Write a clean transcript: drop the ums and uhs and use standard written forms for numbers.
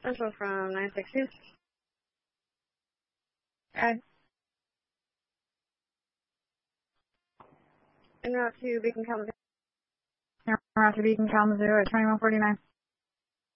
Central from 962. Okay. En route to Beacon Kalamazoo. En route to Beacon Kalamazoo at 2149.